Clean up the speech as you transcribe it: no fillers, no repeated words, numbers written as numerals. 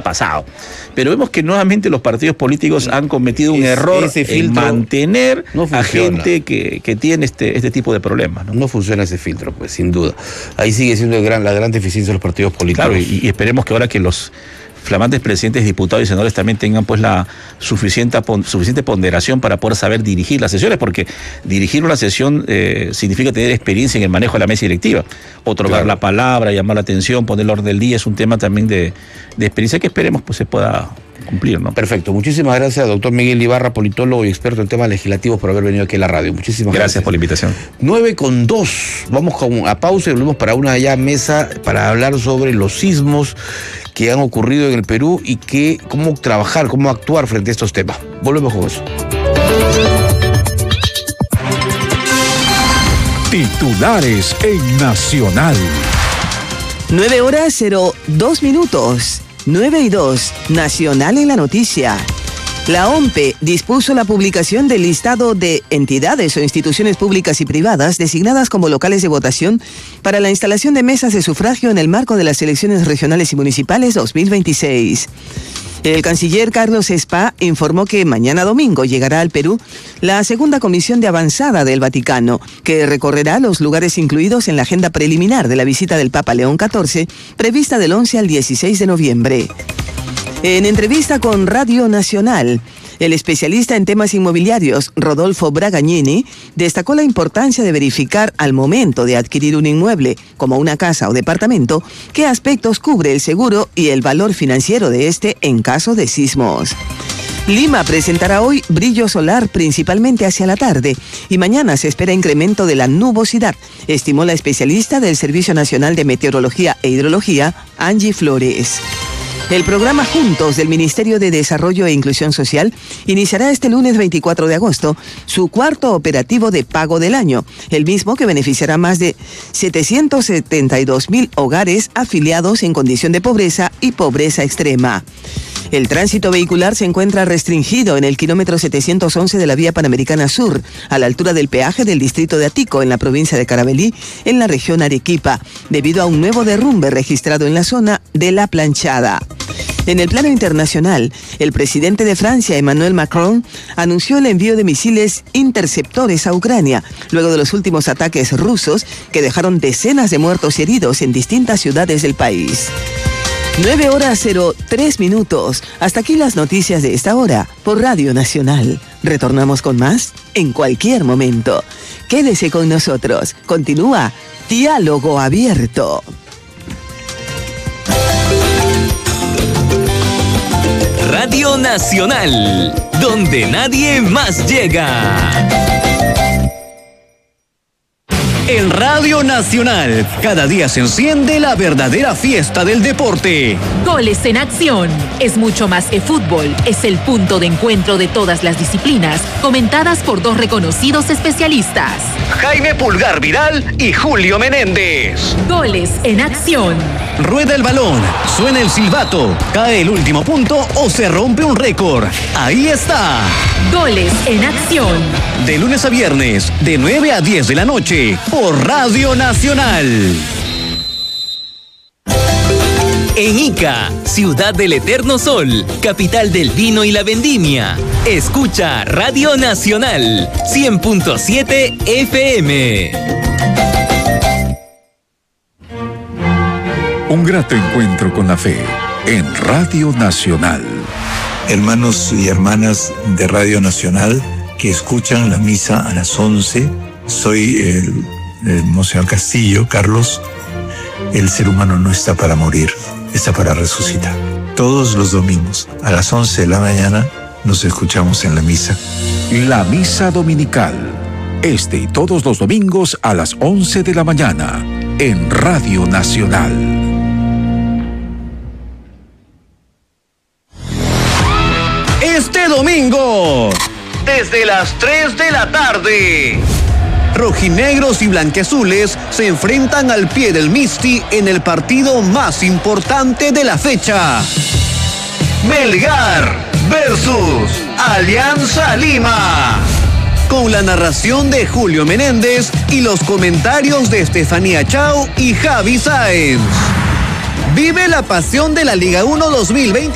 pasado. Pero vemos que nuevamente los partidos políticos han cometido un error en mantener a gente que tiene este tipo de problemas, ¿no? No funciona ese filtro, pues, sin duda. Ahí sigue siendo la gran deficiencia de los partidos políticos. Claro, y esperemos que ahora que los flamantes presidentes, diputados y senadores también tengan pues la suficiente ponderación para poder saber dirigir las sesiones, porque dirigir una sesión significa tener experiencia en el manejo de la mesa directiva, otorgar la palabra, llamar la atención, poner el orden del día, es un tema también de experiencia que esperemos pues se pueda cumplir, ¿no? Perfecto, muchísimas gracias, doctor Miguel Ibarra, politólogo y experto en temas legislativos, por haber venido aquí a la radio. Muchísimas gracias. Gracias por la invitación. 9:02, vamos a pausa y volvemos para una mesa para hablar sobre los sismos que han ocurrido en el Perú y cómo trabajar, cómo actuar frente a estos temas. Volvemos con eso. Titulares en Nacional. 9:02. 9:02, Nacional en la noticia. La OMPE dispuso la publicación del listado de entidades o instituciones públicas y privadas designadas como locales de votación para la instalación de mesas de sufragio en el marco de las elecciones regionales y municipales 2026. El canciller Carlos Spa informó que mañana domingo llegará al Perú la segunda comisión de avanzada del Vaticano, que recorrerá los lugares incluidos en la agenda preliminar de la visita del Papa León XIV, prevista del 11 al 16 de noviembre. En entrevista con Radio Nacional, el especialista en temas inmobiliarios, Rodolfo Bragagnini, destacó la importancia de verificar al momento de adquirir un inmueble, como una casa o departamento, qué aspectos cubre el seguro y el valor financiero de este en caso de sismos. Lima presentará hoy brillo solar principalmente hacia la tarde y mañana se espera incremento de la nubosidad, estimó la especialista del Servicio Nacional de Meteorología e Hidrología, Angie Flores. El programa Juntos del Ministerio de Desarrollo e Inclusión Social iniciará este lunes 24 de agosto su cuarto operativo de pago del año, el mismo que beneficiará a más de 772,000 hogares afiliados en condición de pobreza y pobreza extrema. El tránsito vehicular se encuentra restringido en el kilómetro 711 de la Vía Panamericana Sur, a la altura del peaje del distrito de Atico, en la provincia de Carabalí, en la región Arequipa, debido a un nuevo derrumbe registrado en la zona de La Planchada. En el plano internacional, el presidente de Francia, Emmanuel Macron, anunció el envío de misiles interceptores a Ucrania, luego de los últimos ataques rusos que dejaron decenas de muertos y heridos en distintas ciudades del país. 9:03. Hasta aquí las noticias de esta hora por Radio Nacional. Retornamos con más en cualquier momento. Quédese con nosotros. Continúa Diálogo Abierto. Radio Nacional, donde nadie más llega. En Radio Nacional, cada día se enciende la verdadera fiesta del deporte. Goles en acción. Es mucho más que fútbol. Es el punto de encuentro de todas las disciplinas, comentadas por dos reconocidos especialistas. Jaime Pulgar Vidal y Julio Menéndez. Goles en acción. Rueda el balón, suena el silbato, cae el último punto o se rompe un récord. Ahí está. Goles en acción. De lunes a viernes, de 9 a 10 de la noche, por Radio Nacional. En Ica, ciudad del eterno sol, capital del vino y la vendimia. Escucha Radio Nacional, 100.7 FM. Un grato encuentro con la fe en Radio Nacional. Hermanos y hermanas de Radio Nacional que escuchan la misa a las 11, soy el Monseñor Castillo, Carlos. El ser humano no está para morir, está para resucitar. Todos los domingos a las 11 de la mañana nos escuchamos en la misa. La misa dominical, este y todos los domingos a las 11 de la mañana en Radio Nacional. Este domingo, desde las 3 de la tarde, rojinegros y blanqueazules se enfrentan al pie del Misti en el partido más importante de la fecha. Melgar versus Alianza Lima. Con la narración de Julio Menéndez y los comentarios de Estefanía Chao y Javi Sáenz. Vive la pasión de la Liga 1 2020.